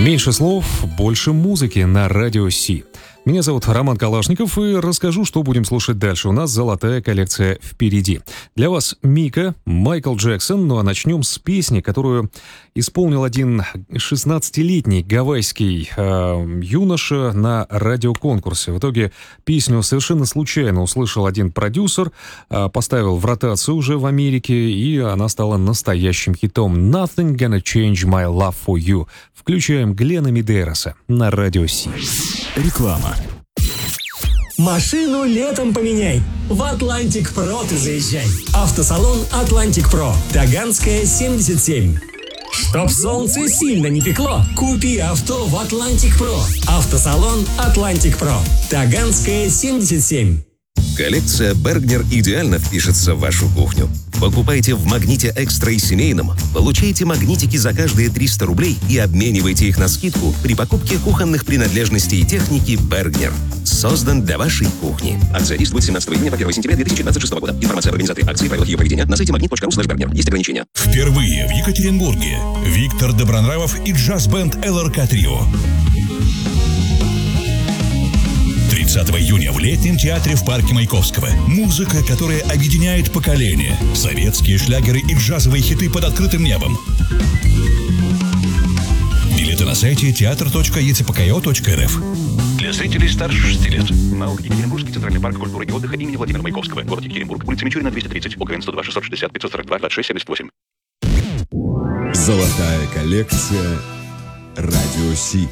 Меньше слов, больше музыки на Радио Си. Меня зовут Роман Калашников, и расскажу, что будем слушать дальше. У нас золотая коллекция впереди. Для вас Мика, Майкл Джексон. Ну а начнем с песни, которую исполнил один 16-летний гавайский юноша на радиоконкурсе. В итоге песню совершенно случайно услышал один продюсер, поставил в ротацию уже в Америке, и она стала настоящим хитом. Nothing Gonna Change My Love For You. Включаем Глена Медейроса на Радио Си. Реклама. Машину летом поменяй. В Atlantic Pro ты заезжай. Автосалон Atlantic Pro. Таганская, 77. Чтоб солнце сильно не пекло, купи авто в Atlantic Pro. Автосалон Atlantic Pro. Таганская, 77. Коллекция Bergner идеально впишется в вашу кухню. Покупайте в «Магните Экстра» и семейном, получайте магнитики за каждые 300 рублей и обменивайте их на скидку при покупке кухонных принадлежностей и техники Bergner. Создан для вашей кухни. Акция действует с 17 июня по 1 сентября 2026 года. Информация об организации акции и правилах ее проведения на сайте magnet.ru/Bergner. Есть ограничения. Впервые в Екатеринбурге Виктор Добронравов и джаз-бенд ЛРК Трио. 30 июня в Летнем театре в парке Маяковского. Музыка, которая объединяет поколения. Советские шлягеры и джазовые хиты под открытым небом. Билеты на сайте театр.ецпко.рф. Для зрителей старше 6 лет. МАУ Екатеринбургский центральный парк культуры и отдыха имени Владимира Маяковского. Город Екатеринбург. Улица Мичурина, 230. ОКН 102 660 542 26 78. Золотая коллекция Радио Си.